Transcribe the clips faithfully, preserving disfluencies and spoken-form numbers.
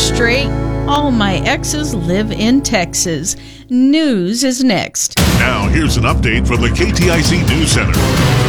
straight. All my exes live in Texas. News is next. Now, here's an update from the K T I C News Center.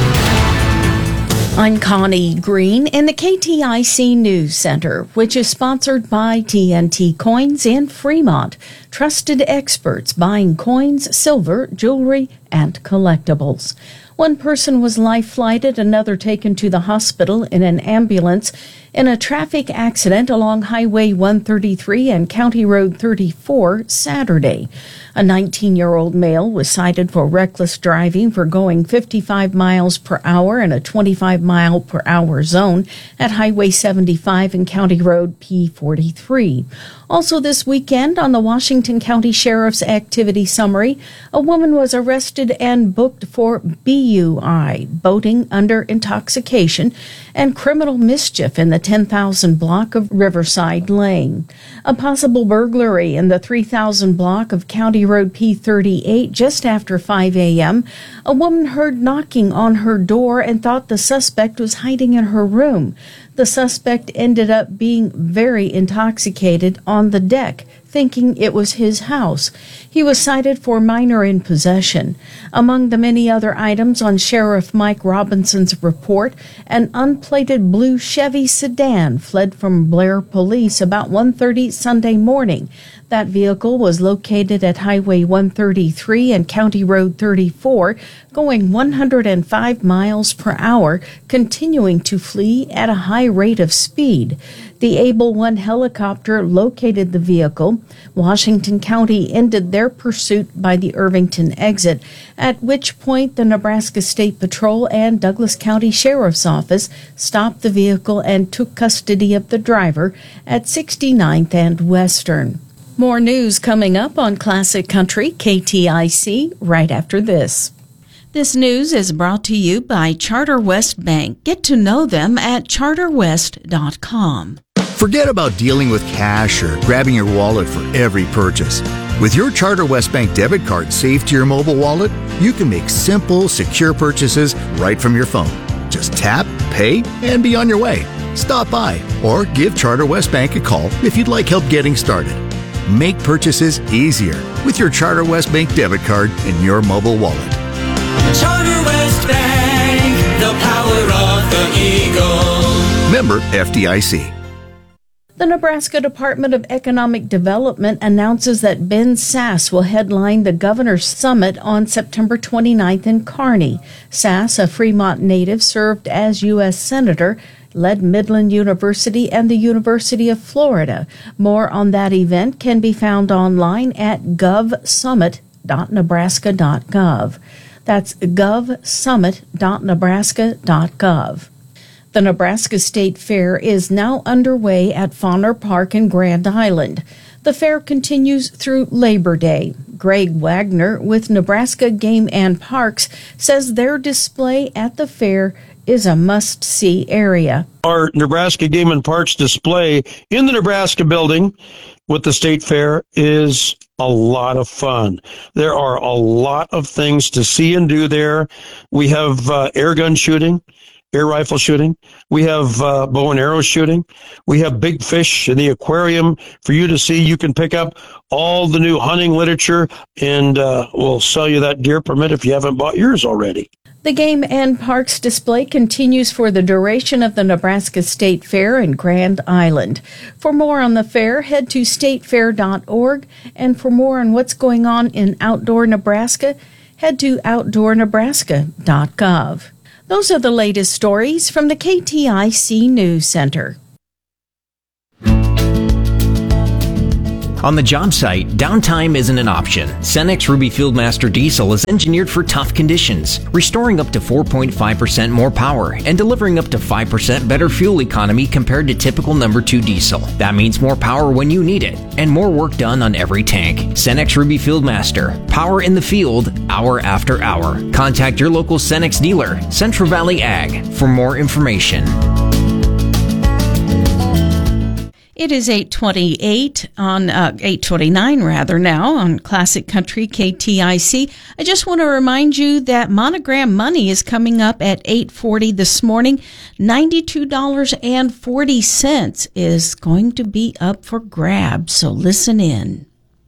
I'm Connie Green in the K T I C News Center, which is sponsored by T N T Coins in Fremont. Trusted experts buying coins, silver, jewelry, and collectibles. One person was life-flighted, another taken to the hospital in an ambulance in a traffic accident along Highway one thirty-three and County Road thirty-four Saturday. A nineteen-year-old male was cited for reckless driving for going fifty-five miles per hour in a twenty-five mile per hour zone at Highway seventy-five and County Road P forty-three. Also this weekend, on the Washington County Sheriff's Activity Summary, a woman was arrested and booked for B U I, boating under intoxication, and criminal mischief in the ten thousand block of Riverside Lane. A possible burglary in the three thousand block of County Road P thirty-eight just after five a.m. A woman heard knocking on her door and thought the suspect was hiding in her room. The suspect ended up being very intoxicated on the deck, thinking it was his house. He was cited for minor in possession. Among the many other items on Sheriff Mike Robinson's report, an unplated blue Chevy sedan fled from Blair Police about one thirty Sunday morning. That vehicle was located at Highway one thirty-three and County Road thirty-four, going one hundred five miles per hour, continuing to flee at a high rate of speed. The Able One helicopter located the vehicle. Washington County ended their pursuit by the Irvington exit, at which point the Nebraska State Patrol and Douglas County Sheriff's Office stopped the vehicle and took custody of the driver at sixty-ninth and Western. More news coming up on Classic Country K T I C right after this. This news is brought to you by Charter West Bank. Get to know them at charter west dot com. Forget about dealing with cash or grabbing your wallet for every purchase. With your Charter West Bank debit card saved to your mobile wallet, you can make simple, secure purchases right from your phone. Just tap, pay, and be on your way. Stop by or give Charter West Bank a call if you'd like help getting started. Make purchases easier with your Charter West Bank debit card in your mobile wallet. Charter West Bank, the power of the Eagle. Member F D I C. The Nebraska Department of Economic Development announces that Ben Sasse will headline the Governor's Summit on September twenty-ninth in Kearney. Sasse, a Fremont native, served as U S Senator, led Midland University and the University of Florida. More on that event can be found online at gov summit dot nebraska dot gov. That's gov summit dot nebraska dot gov. The Nebraska State Fair is now underway at Fauner Park in Grand Island. The fair continues through Labor Day. Greg Wagner with Nebraska Game and Parks says their display at the fair is a must-see area. Our Nebraska Game and Parks display in the Nebraska building with the State Fair is a lot of fun. There are a lot of things to see and do there. We have uh, air gun shooting, air rifle shooting. We have uh, bow and arrow shooting. We have big fish in the aquarium for you to see. You can pick up all the new hunting literature, and uh, we'll sell you that deer permit if you haven't bought yours already. The Game and Parks display continues for the duration of the Nebraska State Fair in Grand Island. For more on the fair, head to state fair dot org, and for more on what's going on in outdoor Nebraska, head to outdoor nebraska dot gov. Those are the latest stories from the K T I C News Center. On the job site, downtime isn't an option. Cenex Ruby Fieldmaster Diesel is engineered for tough conditions, restoring up to four point five percent more power and delivering up to five percent better fuel economy compared to typical number two diesel. That means more power when you need it, and more work done on every tank. Cenex Ruby Fieldmaster. Power in the field, hour after hour. Contact your local Cenex dealer, Central Valley Ag, for more information. It is eight twenty-eight on uh, eight twenty-nine rather now on Classic Country K T I C. I just want to remind you that Monogram Money is coming up at eight forty this morning. ninety-two dollars and forty cents is going to be up for grabs, so listen in.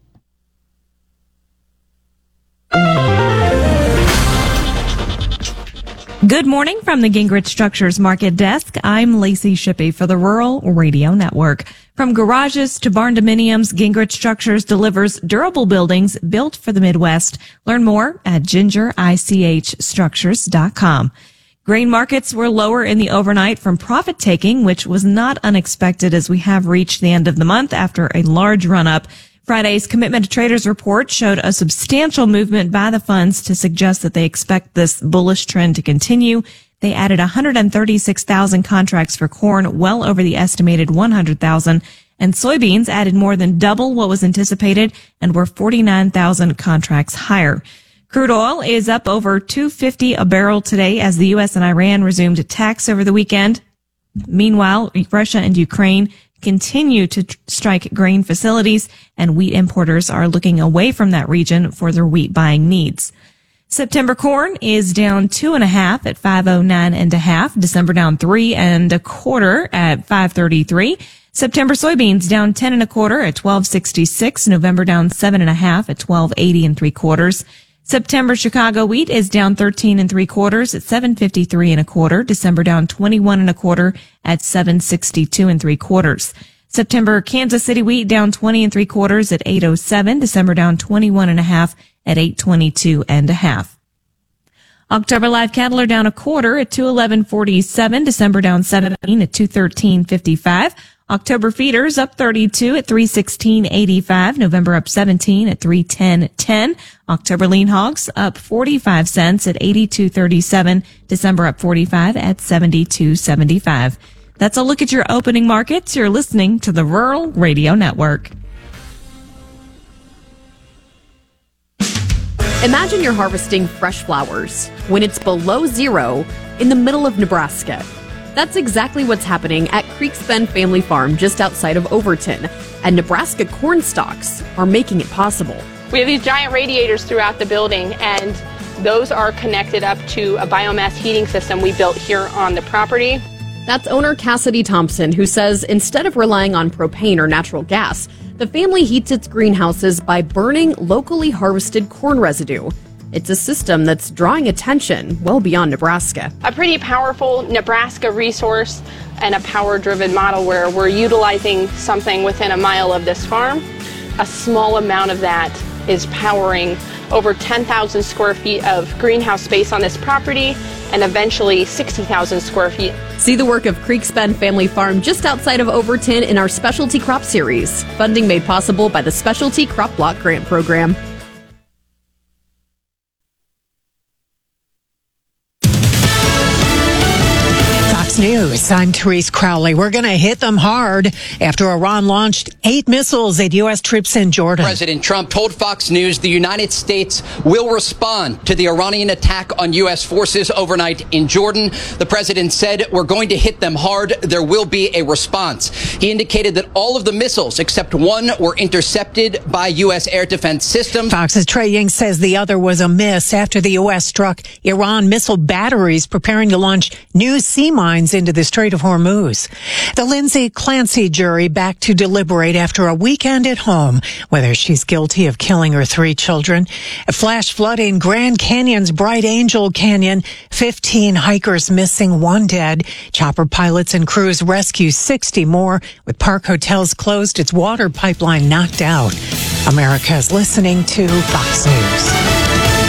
Good morning from the Gingrich Structures Market Desk. I'm Lacey Shippey for the Rural Radio Network. From garages to barn dominiums, Gingrich Structures delivers durable buildings built for the Midwest. Learn more at ginger ich structures dot com. Grain markets were lower in the overnight from profit taking, which was not unexpected as we have reached the end of the month after a large run-up. Friday's Commitment to Traders report showed a substantial movement by the funds to suggest that they expect this bullish trend to continue. They added one hundred thirty-six thousand contracts for corn, well over the estimated one hundred thousand, and soybeans added more than double what was anticipated and were forty-nine thousand contracts higher. Crude oil is up over two dollars and fifty cents a barrel today as the U S and Iran resumed attacks over the weekend. Meanwhile, Russia and Ukraine continue to tr- strike grain facilities, and wheat importers are looking away from that region for their wheat buying needs. September corn is down two and a half at five oh nine and a half. December down three and a quarter at five thirty-three. September soybeans down ten and a quarter at twelve sixty-six. November down seven and a half at twelve eighty and three quarters. September Chicago wheat is down thirteen and three quarters at seven fifty-three and a quarter. December down twenty-one and a quarter at seven sixty-two and three quarters. September Kansas City wheat down twenty and three quarters at eight oh seven. December down twenty-one and a half at eight twenty-two and a half. October live cattle are down a quarter at two eleven forty-seven. December down seventeen at two thirteen fifty-five. October feeders up thirty-two at three sixteen eighty-five. November up seventeen at three ten ten. October lean hogs up forty-five cents at eighty-two thirty-seven. December up forty-five at seventy-two seventy-five. That's a look at your opening markets. You're listening to the Rural Radio Network. Imagine you're harvesting fresh flowers when it's below zero in the middle of Nebraska. That's exactly what's happening at Creeks Bend Family Farm just outside of Overton, and Nebraska corn stalks are making it possible. We have these giant radiators throughout the building, and those are connected up to a biomass heating system we built here on the property. That's owner Cassidy Thompson, who says instead of relying on propane or natural gas, the family heats its greenhouses by burning locally harvested corn residue. It's a system that's drawing attention well beyond Nebraska. A pretty powerful Nebraska resource and a power-driven model where we're utilizing something within a mile of this farm. A small amount of that is powering over ten thousand square feet of greenhouse space on this property and eventually sixty thousand square feet. See the work of Creeks Bend Family Farm just outside of Overton in our Specialty Crop Series. Funding made possible by the Specialty Crop Block Grant Program. News. I'm Therese Crowley. We're going to hit them hard after Iran launched eight missiles at U S troops in Jordan. President Trump told Fox News the United States will respond to the Iranian attack on U S forces overnight in Jordan. The president said, we're going to hit them hard. There will be a response. He indicated that all of the missiles except one were intercepted by U S air defense systems. Fox's Trey Ying says the other was a miss after the U S struck Iran missile batteries preparing to launch new sea mines into the Strait of Hormuz. The Lindsay Clancy jury back to deliberate after a weekend at home whether she's guilty of killing her three children. A flash flood in Grand Canyon's Bright Angel Canyon. fifteen hikers missing, one dead. Chopper pilots and crews rescue sixty more. With Park Hotels closed, its water pipeline knocked out. America is listening to Fox News.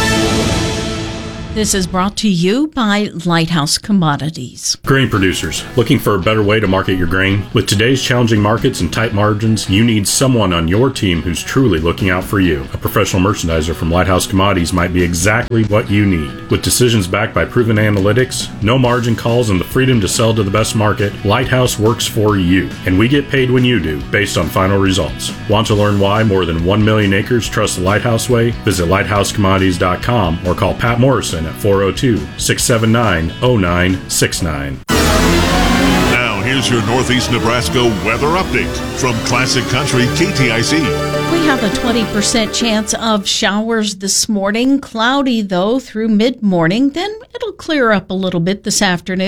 This is brought to you by Lighthouse Commodities. Grain producers, looking for a better way to market your grain? With today's challenging markets and tight margins, you need someone on your team who's truly looking out for you. A professional merchandiser from Lighthouse Commodities might be exactly what you need. With decisions backed by proven analytics, no margin calls, and the freedom to sell to the best market, Lighthouse works for you. And we get paid when you do, based on final results. Want to learn why more than one million acres trust the Lighthouse way? Visit lighthouse commodities dot com or call Pat Morrison at four oh two, six seven nine, oh nine six nine. Now Now here's your Northeast Nebraska weather update from Classic Country K T I C. We have a twenty percent chance of showers this morning. Cloudy, though, through mid-morning. Then it'll clear up a little bit this afternoon.